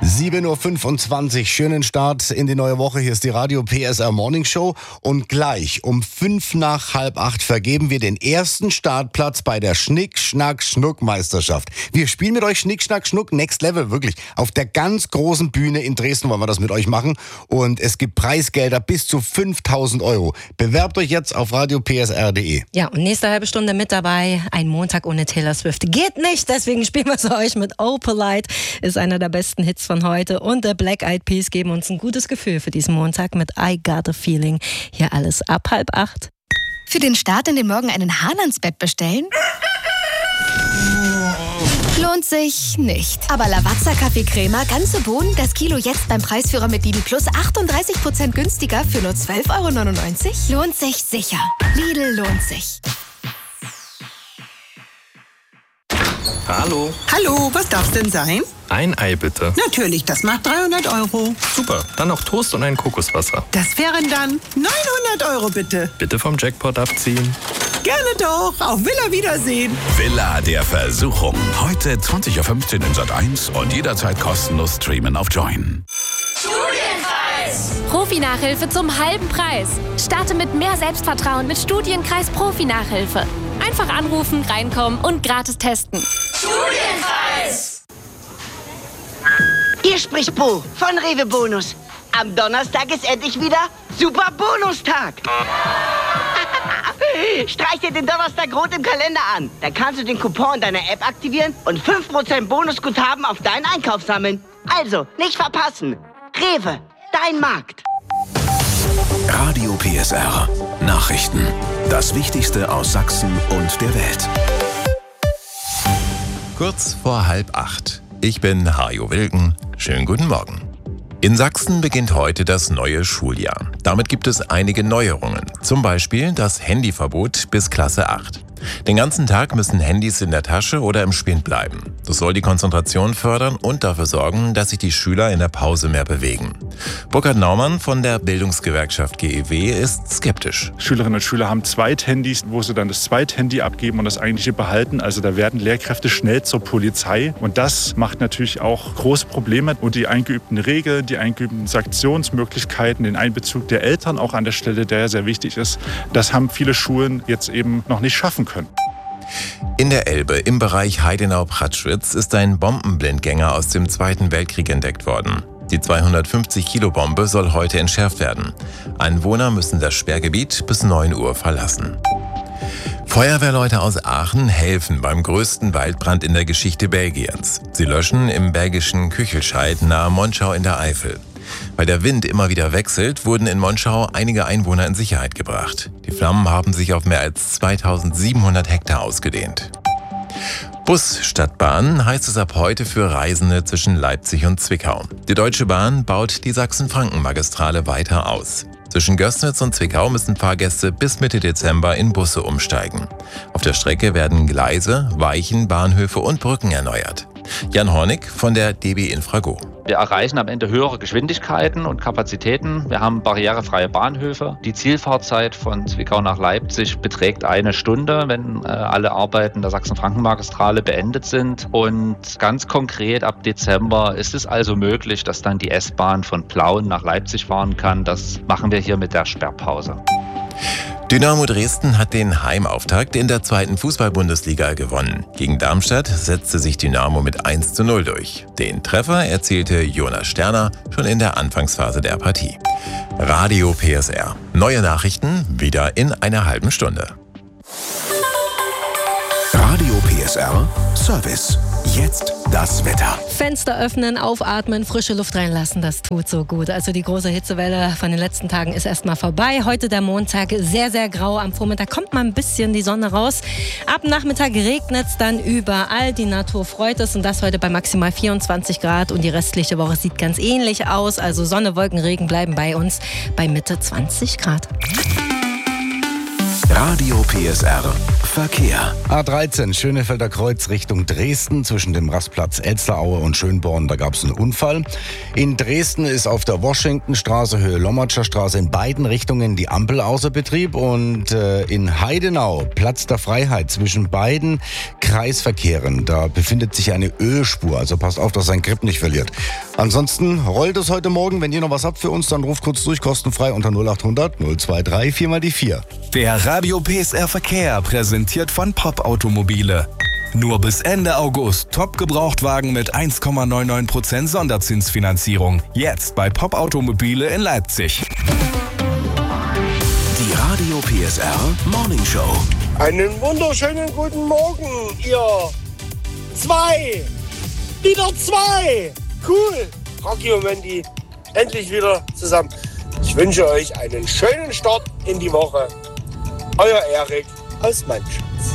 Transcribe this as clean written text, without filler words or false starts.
7.25 Uhr, schönen Start in die neue Woche. Hier ist die Radio PSR Morning Show und gleich um 7:55 vergeben wir den ersten Startplatz bei der Schnick-Schnack-Schnuck-Meisterschaft. Wir spielen mit euch Schnick-Schnack-Schnuck Next Level, wirklich. Auf der ganz großen Bühne in Dresden wollen wir das mit euch machen und es gibt Preisgelder bis zu 5.000 Euro. Bewerbt euch jetzt auf radiopsr.de. Ja, und nächste halbe Stunde mit dabei, ein Montag ohne Taylor Swift. Geht nicht, deswegen spielen wir es euch mit Opalite, ist einer der besten Hits von heute, und der Black Eyed Peas geben uns ein gutes Gefühl für diesen Montag mit I Got a Feeling. Hier alles ab 7:30. Für den Start in den Morgen einen Hahn-ans-Bett bestellen? Lohnt sich nicht. Aber Lavazza Kaffeecrema, ganze Bohnen, das Kilo jetzt beim Preisführer mit Lidl Plus 38% günstiger für nur 12,99 €? Lohnt sich sicher. Lidl lohnt sich. Hallo. Hallo, was darf's denn sein? Ein Ei bitte. Natürlich, das macht 300 €. Super, dann noch Toast und ein Kokoswasser. Das wären dann 900 € bitte. Bitte vom Jackpot abziehen. Gerne doch, auf Villa Wiedersehen. Villa der Versuchung. Heute 20:15 Uhr in Sat.1 und jederzeit kostenlos streamen auf Join. Studienkreis! Profi-Nachhilfe zum halben Preis. Starte mit mehr Selbstvertrauen mit Studienkreis Profi-Nachhilfe. Einfach anrufen, reinkommen und gratis testen. Studienkreis! Hier spricht Bo von Rewe Bonus. Am Donnerstag ist endlich wieder Super Bonustag. Streich dir den Donnerstag rot im Kalender an. Da kannst du den Coupon deiner App aktivieren und 5% Bonusguthaben auf deinen Einkauf sammeln. Also, nicht verpassen. Rewe, dein Markt. Radio PSR. Nachrichten. Das Wichtigste aus Sachsen und der Welt. Kurz vor 7:30. Ich bin Hajo Wilken. Schönen guten Morgen. In Sachsen beginnt heute das neue Schuljahr. Damit gibt es einige Neuerungen. Zum Beispiel das Handyverbot bis Klasse 8. Den ganzen Tag müssen Handys in der Tasche oder im Spind bleiben. Das soll die Konzentration fördern und dafür sorgen, dass sich die Schüler in der Pause mehr bewegen. Burkhard Naumann von der Bildungsgewerkschaft GEW ist skeptisch. Schülerinnen und Schüler haben Zweithandys, wo sie dann das Zweithandy abgeben und das eigentliche behalten. Also da werden Lehrkräfte schnell zur Polizei. Und das macht natürlich auch große Probleme. Und die eingeübten Regeln, die eingeübten Sanktionsmöglichkeiten, den Einbezug der Eltern auch an der Stelle, der sehr wichtig ist, das haben viele Schulen jetzt eben noch nicht schaffen können. In der Elbe im Bereich Heidenau-Pratschwitz ist ein Bombenblindgänger aus dem Zweiten Weltkrieg entdeckt worden. Die 250-Kilo-Bombe soll heute entschärft werden. Einwohner müssen das Sperrgebiet bis 9 Uhr verlassen. Feuerwehrleute aus Aachen helfen beim größten Waldbrand in der Geschichte Belgiens. Sie löschen im belgischen Küchelscheid nahe Monschau in der Eifel. Weil der Wind immer wieder wechselt, wurden in Monschau einige Einwohner in Sicherheit gebracht. Die Flammen haben sich auf mehr als 2700 Hektar ausgedehnt. Bus statt Bahn heißt es ab heute für Reisende zwischen Leipzig und Zwickau. Die Deutsche Bahn baut die Sachsen-Franken-Magistrale weiter aus. Zwischen Gößnitz und Zwickau müssen Fahrgäste bis Mitte Dezember in Busse umsteigen. Auf der Strecke werden Gleise, Weichen, Bahnhöfe und Brücken erneuert. Jan Hornig von der DB Infrago. Wir erreichen am Ende höhere Geschwindigkeiten und Kapazitäten. Wir haben barrierefreie Bahnhöfe. Die Zielfahrzeit von Zwickau nach Leipzig beträgt 1 Stunde, wenn alle Arbeiten der Sachsen-Franken-Magistrale beendet sind. Und ganz konkret ab Dezember ist es also möglich, dass dann die S-Bahn von Plauen nach Leipzig fahren kann. Das machen wir hier mit der Sperrpause. Dynamo Dresden hat den Heimauftakt in der 2. Fußball-Bundesliga gewonnen. Gegen Darmstadt setzte sich Dynamo mit 1:0 durch. Den Treffer erzielte Jonas Sterner schon in der Anfangsphase der Partie. Radio PSR. Neue Nachrichten wieder in einer halben Stunde. Radio PSR Service. Jetzt das Wetter. Fenster öffnen, aufatmen, frische Luft reinlassen, das tut so gut. Also die große Hitzewelle von den letzten Tagen ist erstmal vorbei. Heute der Montag, sehr, sehr grau. Am Vormittag kommt mal ein bisschen die Sonne raus. Ab Nachmittag regnet es dann überall. Die Natur freut es und das heute bei maximal 24 Grad. Und die restliche Woche sieht ganz ähnlich aus. Also Sonne, Wolken, Regen bleiben bei uns bei Mitte 20 Grad. Radio PSR Verkehr. A13, Schönefelder Kreuz Richtung Dresden zwischen dem Rastplatz Elsteraue und Schönborn, da gab es einen Unfall. In Dresden ist auf der Washingtonstraße, Höhe Lommatscher Straße in beiden Richtungen die Ampel außer Betrieb und in Heidenau, Platz der Freiheit zwischen beiden Kreisverkehren, da befindet sich eine Ölspur, also passt auf, dass sein Grip nicht verliert. Ansonsten rollt es heute Morgen, wenn ihr noch was habt für uns, dann ruft kurz durch, kostenfrei unter 0800 023 4 mal die 4. Der Radio PSR Verkehr präsentiert von Pop Automobile. Nur bis Ende August Top-Gebrauchtwagen mit 1,99% Sonderzinsfinanzierung. Jetzt bei Pop Automobile in Leipzig. Die Radio PSR Morning Show. Einen wunderschönen guten Morgen, ihr zwei. Wieder zwei. Cool. Rocky und Mandy, endlich wieder zusammen. Ich wünsche euch einen schönen Start in die Woche. Euer Erik aus Mannschatz.